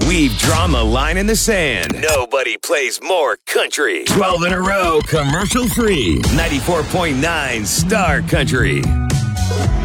We've drawn the line in the sand. Nobody plays more country. 12 in a row, commercial free. 94.9 Star Country.